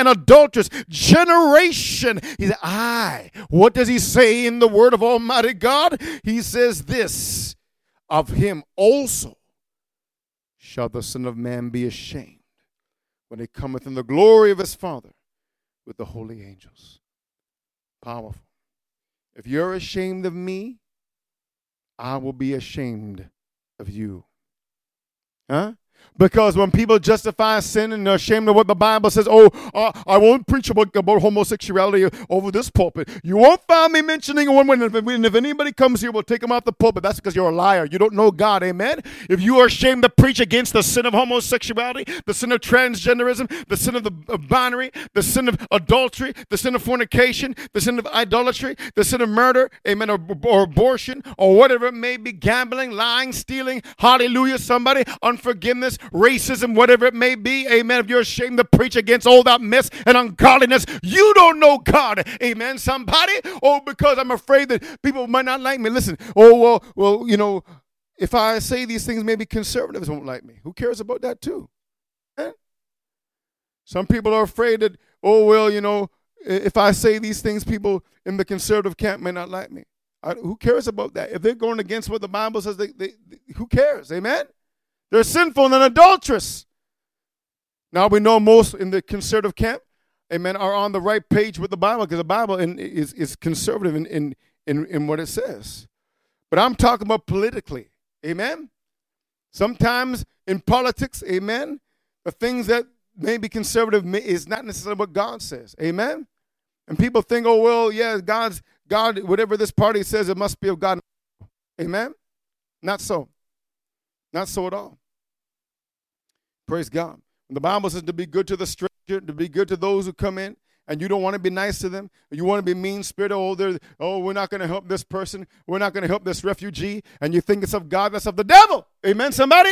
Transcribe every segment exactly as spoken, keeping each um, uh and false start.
and adulterous generation. He said, I. What does he say in the word of Almighty God? He says this, of him also shall the Son of Man be ashamed when he cometh in the glory of his Father with the holy angels. Powerful. If you're ashamed of me, I will be ashamed of you. Huh? Because when people justify sin and they're ashamed of what the Bible says, oh, uh, I won't preach about, about homosexuality over this pulpit. You won't find me mentioning one when if, if anybody comes here, we'll take them off the pulpit. That's because you're a liar. You don't know God, amen? If you are ashamed to preach against the sin of homosexuality, the sin of transgenderism, the sin of the of binary, the sin of adultery, the sin of fornication, the sin of idolatry, the sin of murder, amen, or, or abortion, or whatever it may be, gambling, lying, stealing, hallelujah, somebody, unforgiveness, racism, whatever it may be, amen. If you're ashamed to preach against all that mess and ungodliness, you don't know God, amen, somebody. Oh, because I'm afraid that people might not like me. Listen, oh, well, well, you know, if I say these things, maybe conservatives won't like me. Who cares about that too? Eh? Some people are afraid that, oh, well, you know, if I say these things, people in the conservative camp may not like me. I, who cares about that? If they're going against what the Bible says, they, they, they, who cares, amen? They're sinful and adulterous. Now we know most in the conservative camp, amen, are on the right page with the Bible because the Bible in, is, is conservative in, in, in, in what it says. But I'm talking about politically, amen. Sometimes in politics, amen, the things that may be conservative may, is not necessarily what God says, amen. And people think, oh, well, yeah, God's, God, whatever this party says, it must be of God, amen. Not so. Not so at all. Praise God. When the Bible says to be good to the stranger, to be good to those who come in, and you don't want to be nice to them, you want to be mean-spirited, oh, oh, we're not going to help this person, we're not going to help this refugee, and you think it's of God, that's of the devil. Amen, somebody?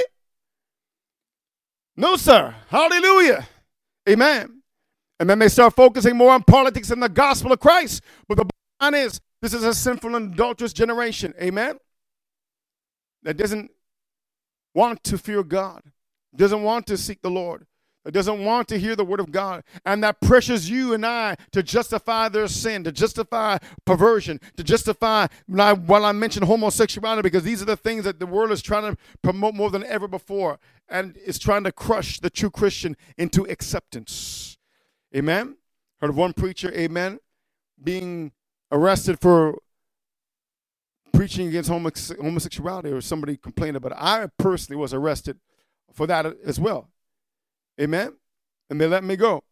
No, sir. Hallelujah. Amen. And then they start focusing more on politics than the gospel of Christ. But the bottom line is, this is a sinful and adulterous generation. Amen? That doesn't want to fear God, doesn't want to seek the Lord, that doesn't want to hear the word of God, and that pressures you and I to justify their sin, to justify perversion, to justify, while I mention homosexuality, because these are the things that the world is trying to promote more than ever before, and is trying to crush the true Christian into acceptance. Amen? Heard of one preacher, amen, being arrested for preaching against homosexuality, or somebody complained about it. I personally was arrested for that as well. Amen? And they let me go.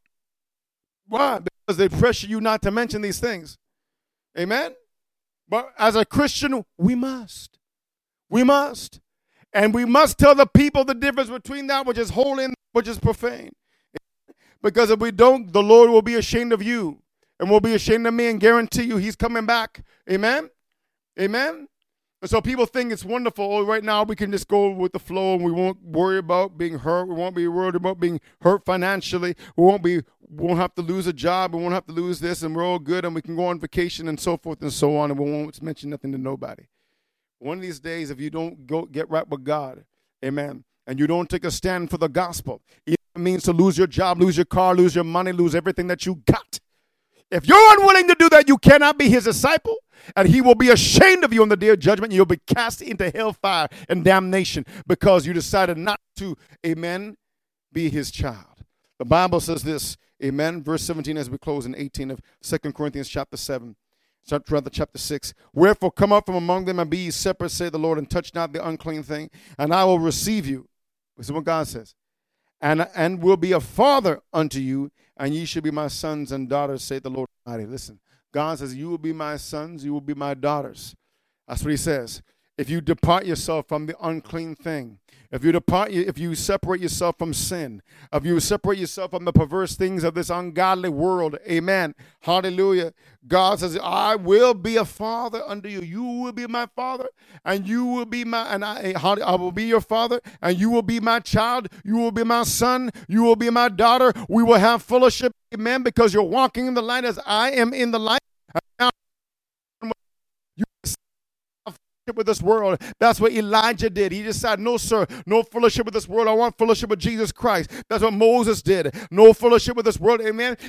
Why? Because they pressure you not to mention these things. Amen? But as a Christian, we must. We must. And we must tell the people the difference between that which is holy and which is profane. Because if we don't, the Lord will be ashamed of you and will be ashamed of me, and guarantee you he's coming back. Amen? Amen? And so people think it's wonderful. Oh, right now we can just go with the flow and we won't worry about being hurt. We won't be worried about being hurt financially. We won't be, we won't have to lose a job. We won't have to lose this, and we're all good, and we can go on vacation and so forth and so on, and we won't mention nothing to nobody. One of these days, if you don't go get right with God, amen, and you don't take a stand for the gospel, it means to lose your job, lose your car, lose your money, lose everything that you got. If you're unwilling to do that, you cannot be his disciple, and he will be ashamed of you on the day of judgment, and you'll be cast into hellfire and damnation because you decided not to, amen, be his child. The Bible says this, amen, verse seventeen as we close in eighteen of Second Corinthians chapter seven, rather chapter six. Wherefore come up from among them and be ye separate, saith the Lord, and touch not the unclean thing, and I will receive you. This is what God says. And, and will be a father unto you, and ye shall be my sons and daughters, saith the Lord Almighty. Listen, God says, you will be my sons, you will be my daughters. That's what he says. If you depart yourself from the unclean thing, if you depart, if you separate yourself from sin, if you separate yourself from the perverse things of this ungodly world, amen, hallelujah. God says, I will be a father unto you. You will be my father, and you will be my, and I, I will be your father, and you will be my child. You will be my son. You will be my daughter. We will have fellowship, amen, because you're walking in the light as I am in the light. Now, with this world. That's what Elijah did. He just said, no, sir, no fellowship with this world. I want fellowship with Jesus Christ. That's what Moses did. No fellowship with this world. Amen.